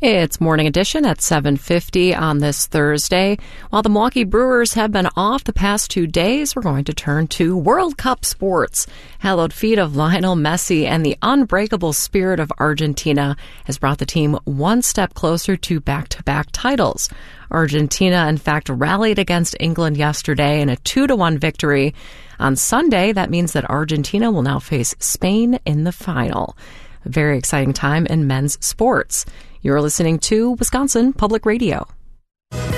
It's Morning Edition at 7:50 on this Thursday. While the Milwaukee Brewers have been off the past 2 days, we're going to turn to World Cup sports. Hallowed feet of Lionel Messi and the unbreakable spirit of Argentina has brought the team one step closer to back-to-back titles. Argentina, in fact, rallied against England yesterday in a 2-1 victory. On Sunday, that means that Argentina will now face Spain in the final. A very exciting time in men's sports. You're listening to Wisconsin Public Radio.